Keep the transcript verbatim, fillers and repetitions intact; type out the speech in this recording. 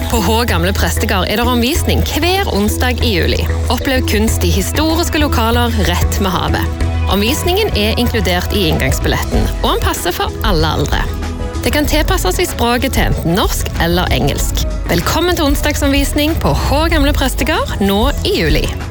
På Hå Gamle Prestegard er det omvisning hver onsdag i juli. Opplev kunst i historiske lokaler rett med havet. Omvisningen er inkludert i inngangsbilletten, og den passer for alle aldre. Det kan tilpasse seg språket til enten norsk eller engelsk. Velkommen til onsdagsomvisning på Hå Gamle Prestegard nå i juli.